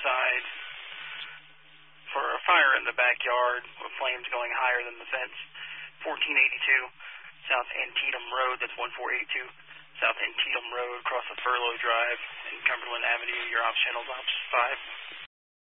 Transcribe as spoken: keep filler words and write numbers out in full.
side for a fire in the backyard with flames going higher than the fence. fourteen eighty-two South Antietam Road, that's one four eight two South Antietam Road, across the Furlow Drive in Cumberland Avenue. Your ops channel's ops five.